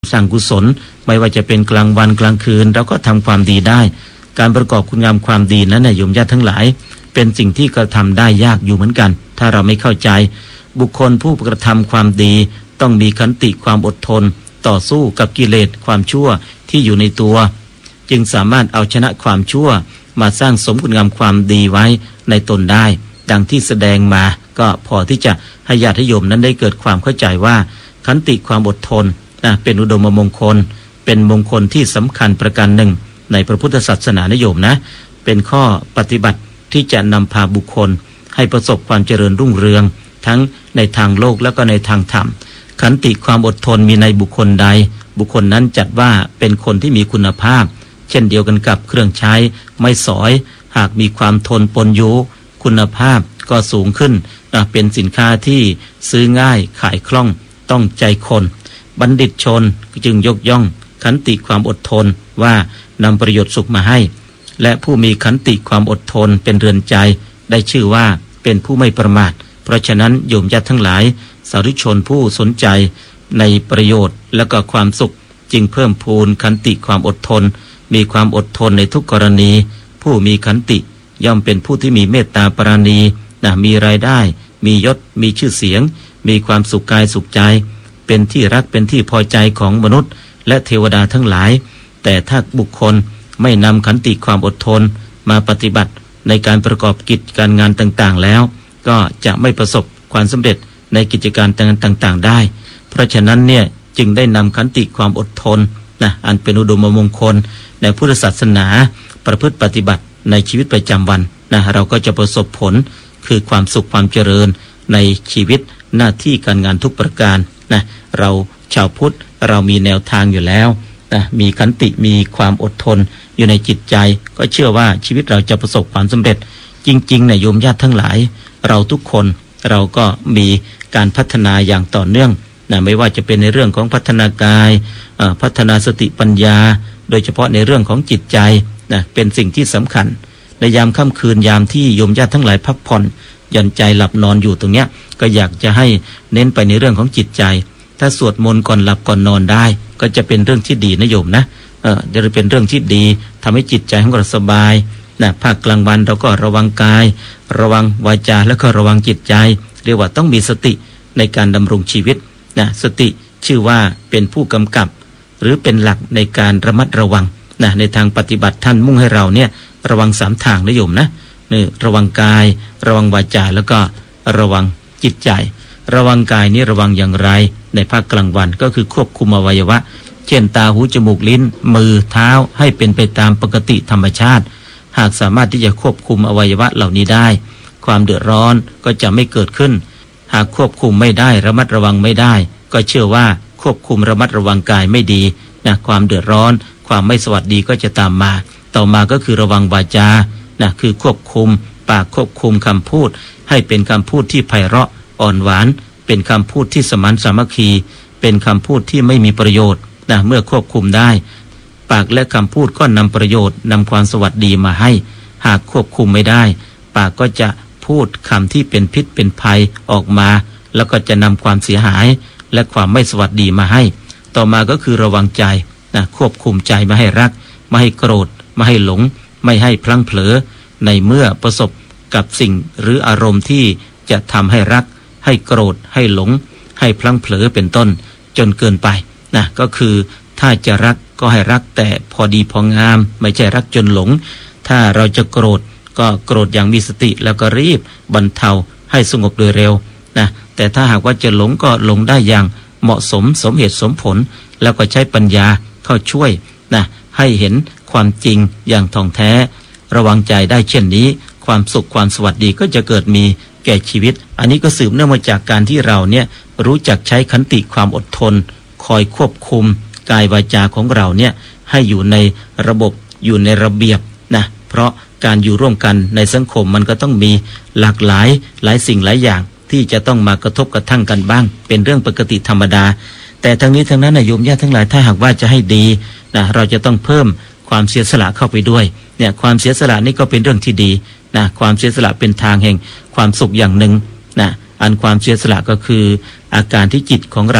สร้างกุศลไม่ว่าจะเป็นกลางวันกลางคืนเราก็ทำความดีได้การประกอบคุณงามความดีนั้นโยมญาติทั้งหลายเป็นสิ่งที่กระทำได้ยากอยู่เหมือนกันถ้าเราไม่เข้าใจบุคคลผู้กระทำความดีต้องมีขันติความอดทนต่อสู้กับกิเลสความชั่วที่อยู่ในตัวจึงสามารถเอาชนะความชั่วมาสร้างสมคุณงามความดีไว้ในตนได้ดังที่แสดงมาก็พอที่จะให้ญาติโยมนั้นได้เกิดความเข้าใจว่าขันติความอดทนเป็นอุดมมงคลเป็นมงคลที่สำคัญประการหนึ่งในพระพุทธศาสนาโยมนะเป็นข้อปฏิบัติที่จะนำพาบุคคลให้ประสบความเจริญรุ่งเรืองทั้งในทางโลกและก็ในทางธรรมขันติความอดทนมีในบุคคลใดบุคคลนั้นจัดว่าเป็นคนที่มีคุณภาพเช่นเดียวกันกับเครื่องใช้ไม้สอยหากมีความทนปนอยู่คุณภาพก็สูงขึ้นเป็นสินค้าที่ซื้อง่ายขายคล่องต้องใจคนบัณฑิตชนจึงยกย่องขันติความอดทนว่านำประโยชน์สุขมาให้และผู้มีขันติความอดทนเป็นเรือนใจได้ชื่อว่าเป็นผู้ไม่ประมาทเพราะฉะนั้นโยมญาติทั้งหลายสาธุชนผู้สนใจในประโยชน์และก็ความสุขจึงเพิ่มพูนขันติความอดทนมีความอดทนในทุกกรณีผู้มีขันติย่อมเป็นผู้ที่มีเมตตาปราณีมีรายได้มียศมีชื่อเสียงมีความสุขกายสุขใจเป็นที่รักเป็นที่พอใจของมนุษย์และเทวดาทั้งหลายแต่ถ้าบุคคลไม่นำขันติความอดทนมาปฏิบัติในการประกอบกิจการงานต่างๆแล้วก็จะไม่ประสบความสำเร็จในกิจการต่างๆได้เพราะฉะนั้นเนี่ยจึงได้นำขันติความอดทนอันเป็นอุดมมงคลในพุทธศาสนาประพฤติปฏิบัติในชีวิตประจำวันเราก็จะประสบผลคือความสุขความเจริญในชีวิตหน้าที่การงานทุกประการเราชาวพุทธเรามีแนวทางอยู่แล้วมีขันติมีความอดทนอยู่ในจิตใจก็เชื่อว่าชีวิตเราจะประสบความสำเร็จจริงๆโยมญาติทั้งหลายเราทุกคนเราก็มีการพัฒนาอย่างต่อเนื่องไม่ว่าจะเป็นในเรื่องของพัฒนากายพัฒนาสติปัญญาโดยเฉพาะในเรื่องของจิตใจเป็นสิ่งที่สำคัญในยามค่ำคืนยามที่โยมญาติทั้งหลายพักผ่อนหย่อนใจหลับนอนอยู่ตรงเนี้ยก็อยากจะให้เน้นไปในเรื่องของจิตใจถ้าสวดมนต์ก่อนหลับก่อนนอนได้ก็จะเป็นเรื่องที่ดีนะโยมนะจะเป็นเรื่องที่ดีทำให้จิตใจของเราสบายภาคกลางวันเราก็ระวังกายระวังวาจาแล้วก็ระวังจิตใจเรียกว่าต้องมีสติในการดำรงชีวิตสติชื่อว่าเป็นผู้กำกับหรือเป็นหลักในการระมัดระวังในทางปฏิบัติท่านมุ่งให้เราเนี่ยระวัง3ทางนะโยมนะระวังกายระวังวาจาแล้วก็ระวังจิตใจระวังกายนี้ระวังอย่างไรในภาคกลางวันก็คือควบคุมอวัยวะเช่นตาหูจมูกลิ้นมือเท้าให้เป็นไปตามปกติธรรมชาติหากสามารถที่จะควบคุมอวัยวะเหล่านี้ได้ความเดือดร้อนก็จะไม่เกิดขึ้นหากควบคุมไม่ได้ระมัดระวังไม่ได้ก็เชื่อว่าควบคุมระมัดระวังกายไม่ดีความเดือดร้อนความไม่สวัสดีก็จะตามมาต่อมาก็คือระวังวาจาคือควบคุมปากควบคุมคำพูดให้เป็นคำพูดที่ไพเราะอ่อนหวานเป็นคำพูดที่สมานสามัคคีเป็นคำพูดที่ไม่มีประโยชน์เมื่อควบคุมได้ปากและคำพูดก็นำประโยชน์นำความสวัสดีมาให้หากควบคุมไม่ได้ปากก็จะพูดคำที่เป็นพิษเป็นภัยออกมาแล้วก็จะนำความเสียหายและความไม่สวัสดีมาให้ต่อมาก็คือระวังใจควบคุมใจไม่ให้รักไม่ให้โกรธไม่ให้หลงไม่ให้พลั้งเผลอในเมื่อประสบกับสิ่งหรืออารมณ์ที่จะทำให้รักให้โกรธให้หลงให้พลั้งเผลอเป็นต้นจนเกินไปก็คือถ้าจะรักก็ให้รักแต่พอดีพองามไม่ใช่รักจนหลงถ้าเราจะโกรธก็โกรธอย่างมีสติแล้วก็รีบบรรเทาให้สงบโดยเร็วแต่ถ้าหากว่าจะหลงก็หลงได้อย่างเหมาะสมสมเหตุสมผลแล้วก็ใช้ปัญญาเข้าช่วยให้เห็นความจริงอย่างท่องแท้ระวังใจได้เช่นนี้ความสุขความสวัสดีก็จะเกิดมีแก่ชีวิตอันนี้ก็สืบเนื่องมาจากการที่เราเนี่ยรู้จักใช้ขันติความอดทนคอยควบคุมกายวาจาของเราเนี่ยให้อยู่ในระบบอยู่ในระเบียบเพราะการอยู่ร่วมกันในสังคมมันก็ต้องมีหลากหลายสิ่งหลายอย่างที่จะต้องมากระทบกระทั่งกันบ้างเป็นเรื่องปกติธรรมดาแต่ทั้งนี้ทั้งนั้นโยมญาติทั้งหลายถ้าหากว่าจะให้ดีเราจะต้องเพิ่มความเสียสละเข้าไปด้วยความเสียสละนี่ก็เป็นเรื่องที่ดีความเสียสละเป็นทางแห่งความสุขอย่างหนึ่งอันความเสียสละก็คืออาการที่จิตของเราเนี่ย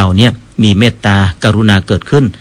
มีเมตตากรุณาเกิดขึ้น